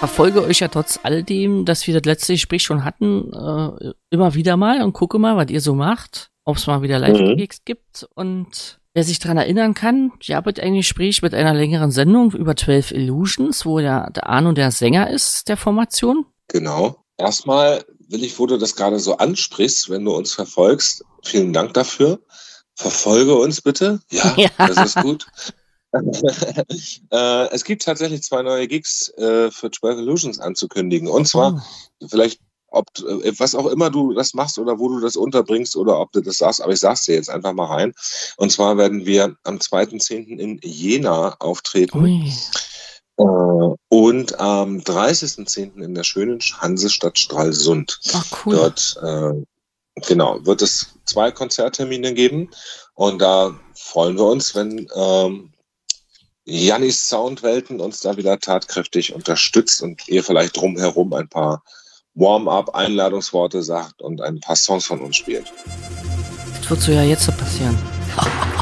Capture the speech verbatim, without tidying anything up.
verfolge euch ja trotz alledem, dass wir das letzte Gespräch schon hatten, äh, immer wieder mal und gucke mal, was ihr so macht, ob es mal wieder Live-Gigs mhm. gibt. Und wer sich dran erinnern kann, ihr habt ein Gespräch mit einer längeren Sendung über zwölf Illusions, wo ja der Arno der Sänger ist der Formation. Genau. Erstmal will ich, wo du das gerade so ansprichst, wenn du uns verfolgst, vielen Dank dafür. Verfolge uns bitte. Ja, ja. Das ist gut. äh, es gibt tatsächlich zwei neue Gigs äh, für zwölf Illusions anzukündigen. Und zwar, oh. vielleicht, ob äh, was auch immer du das machst oder wo du das unterbringst oder ob du das sagst, aber ich sag's dir jetzt einfach mal rein. Und zwar werden wir am zweiten zehnten in Jena auftreten. Ui. Äh, und am dreißigsten zehnten in der schönen Hansestadt Stralsund. Ach, cool. Dort äh, genau, wird es zwei Konzerttermine geben. Und da freuen wir uns, wenn ähm, Jannis Soundwelten uns da wieder tatkräftig unterstützt und ihr vielleicht drumherum ein paar Warm-up-Einladungsworte sagt und ein paar Songs von uns spielt. Das wird so ja jetzt passieren.